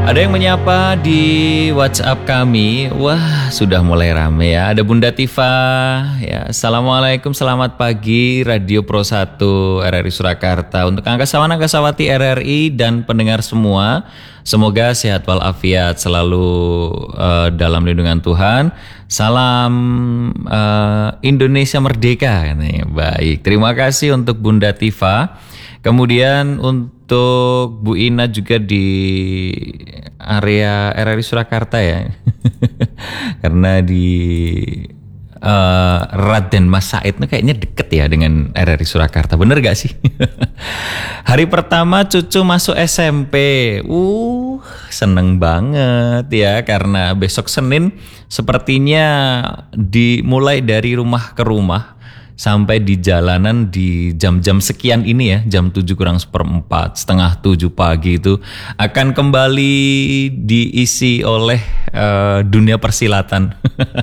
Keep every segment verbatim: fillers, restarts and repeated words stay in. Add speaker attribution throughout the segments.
Speaker 1: Ada yang menyapa di WhatsApp kami. Wah, sudah mulai rame ya. Ada Bunda Tifa. Ya, Assalamualaikum, selamat pagi Radio Pro satu R R I Surakarta. Untuk angkasawan angkasawati R R I dan pendengar semua, semoga sehat walafiat selalu uh, dalam lindungan Tuhan. Salam uh, Indonesia Merdeka. Nih, baik, terima kasih untuk Bunda Tifa. Kemudian untuk Bu Ina juga di area R R I Surakarta ya. Karena di uh, Raden Mas Said itu kayaknya deket ya dengan R R I Surakarta. Bener gak sih? Hari pertama cucu masuk S M P. Uh, seneng banget ya. Karena besok Senin sepertinya dimulai dari rumah ke rumah sampai di jalanan di jam-jam sekian ini ya, jam tujuh kurang seperempat, setengah tujuh pagi itu akan kembali diisi oleh uh, dunia persilatan.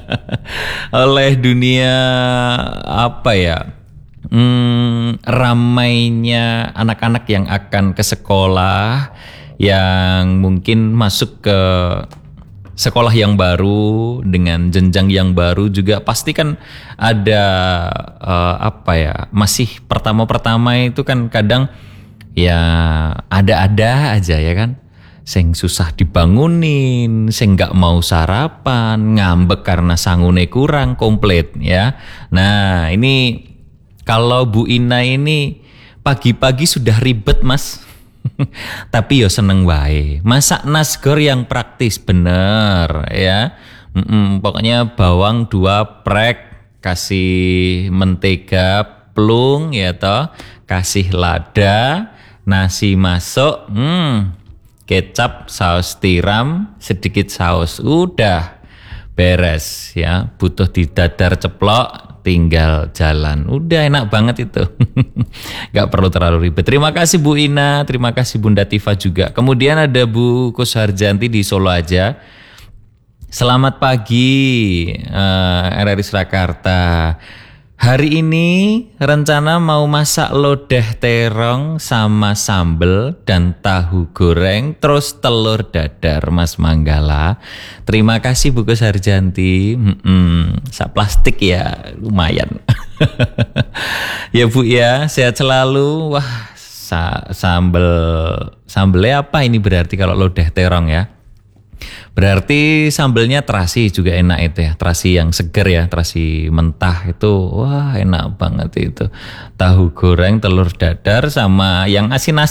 Speaker 1: Oleh dunia apa ya, hmm, ramainya anak-anak yang akan ke sekolah, yang mungkin masuk ke sekolah yang baru dengan jenjang yang baru juga pasti kan ada uh, apa ya, masih pertama-pertama itu kan kadang ya ada-ada aja ya kan, sing susah dibangunin, sing nggak mau sarapan, ngambek karena sangune kurang komplit ya. Nah ini kalau Bu Ina ini pagi-pagi sudah ribet mas. Tapi yo seneng wae. Masak nasgor yang praktis bener ya. Mm-mm, pokoknya bawang dua prek, kasih mentega plung ya toh, kasih lada, nasi masuk, hmm, kecap, saus tiram, sedikit saus, udah beres ya. Butuh didadar ceplok, tinggal jalan. Udah enak banget itu. Gak perlu terlalu ribet. Terima kasih Bu Ina, terima kasih Bunda Tifa juga. Kemudian ada Bu Kusharjanti di Solo aja. Selamat pagi uh, R R I Surakarta. Hari ini rencana mau masak lodeh terong sama sambel dan tahu goreng terus telur dadar Mas Manggala. Terima kasih Bu Kusharjanti. Hmm, sak plastik ya lumayan. Ya Bu ya, sehat selalu. Wah, sa sambel sambelnya apa ini berarti kalau lodeh terong ya? Berarti sambelnya terasi juga enak itu ya, terasi yang seger ya, terasi mentah itu, wah enak banget itu. Tahu goreng, telur dadar sama yang asin-asin